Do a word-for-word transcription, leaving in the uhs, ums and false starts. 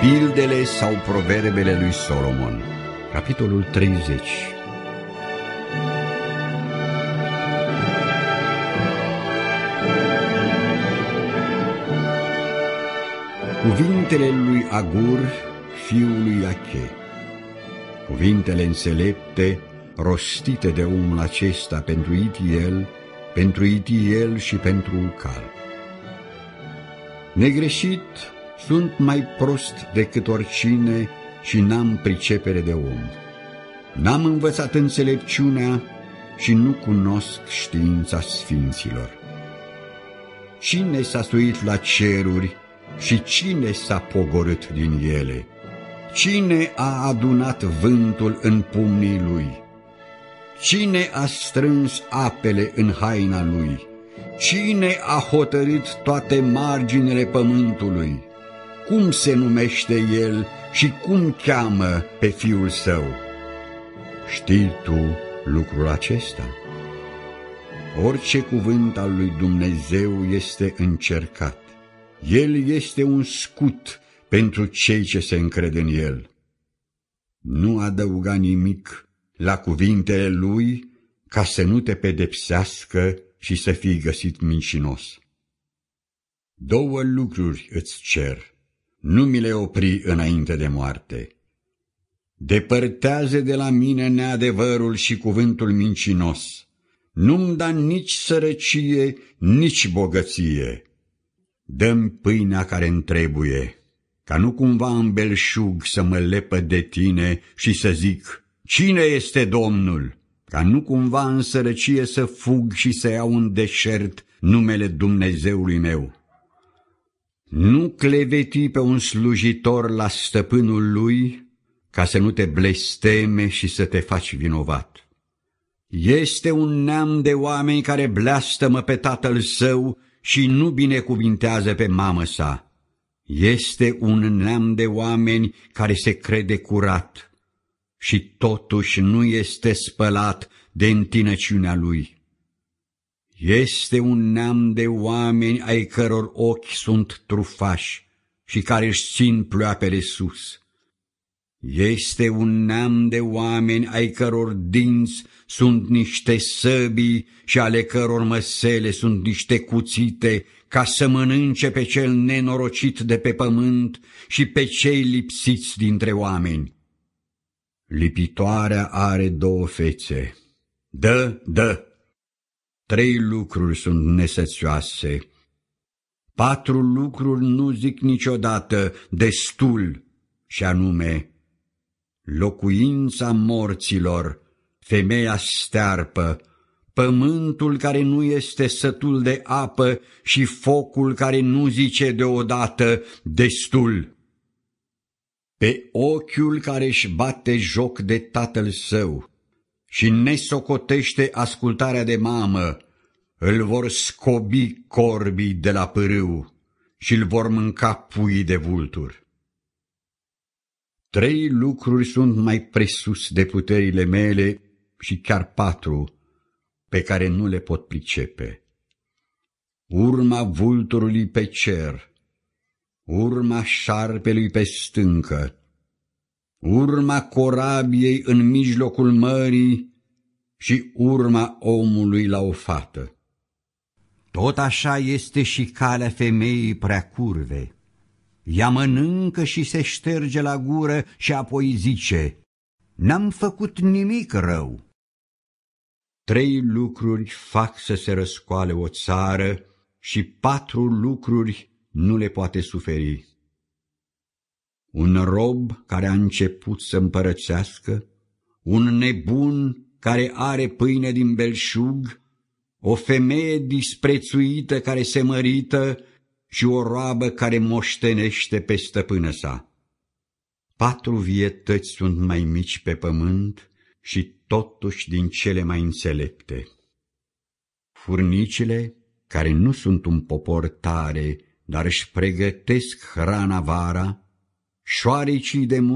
Pildele sau proverbele lui Solomon, capitolul treizeci. Cuvintele lui Agur, fiul lui Iache, cuvintele înțelepte rostite de omul acesta pentru Itiel, pentru Itiel și pentru Ucal. Negreșit sunt mai prost decât oricine și n-am pricepere de om. N-am învățat înțelepciunea și nu cunosc știința sfinților. Cine s-a suit la ceruri și cine s-a pogorât din ele? Cine a adunat vântul în pumnii lui? Cine a strâns apele în haina lui? Cine a hotărât toate marginile pământului? Cum se numește el și cum cheamă pe fiul său? Știi tu lucrul acesta? Orice cuvânt al lui Dumnezeu este încercat. El este un scut pentru cei ce se încred în el. Nu adăuga nimic la cuvintele lui ca să nu te pedepsească și să fii găsit mincinos. Două lucruri îți cer, nu mi le opri înainte de moarte. Depărtează de la mine neadevărul și cuvântul mincinos. Nu-mi da nici sărăcie, nici bogăție. Dă-mi pâinea care-mi trebuie, ca nu cumva în belșug să mă lepă de tine și să zic, cine este Domnul? Ca nu cumva în sărăcie să fug și să iau în deșert numele Dumnezeului meu. Nu cleveti pe un slujitor la stăpânul lui, ca să nu te blesteme și să te faci vinovat. Este un neam de oameni care blastămă pe tatăl său și nu binecuvintează pe mamă sa. Este un neam de oameni care se crede curat și totuși nu este spălat de întinăciunea lui. Este un neam de oameni ai căror ochi sunt trufași și care își țin ploapele sus. Este un neam de oameni ai căror dinți sunt niște săbii și ale căror măsele sunt niște cuțite, ca să mănânce pe cel nenorocit de pe pământ și pe cei lipsiți dintre oameni. Lipitoarea are două fețe. Dă, dă! Trei lucruri sunt nesățioase. Patru lucruri nu zic niciodată destul, și anume locuința morților, femeia stearpă, pământul care nu este sătul de apă și focul care nu zice deodată destul. Pe ochiul care își bate joc de tatăl său și nesocotește ascultarea de mamă, îl vor scobi corbii de la pârâu și îl vor mânca puii de vulturi. Trei lucruri sunt mai presus de puterile mele și chiar patru, pe care nu le pot pricepe. Urma vulturului pe cer, urma șarpelui pe stâncă, urma corabiei în mijlocul mării și urma omului la o fată. Tot așa este și calea femeii prea curve. Ea mănâncă și se șterge la gură și apoi zice, n-am făcut nimic rău. Trei lucruri fac să se răscoale o țară și patru lucruri nu le poate suferi. Un rob care a început să împărățească, un nebun care are pâine din belșug, o femeie disprețuită care se mărită și o roabă care moștenește pe stăpână sa. Patru vietăți sunt mai mici pe pământ și totuși din cele mai înțelepte. Furnicile, care nu sunt un popor tare, dar își pregătesc hrana vara, șoarecii de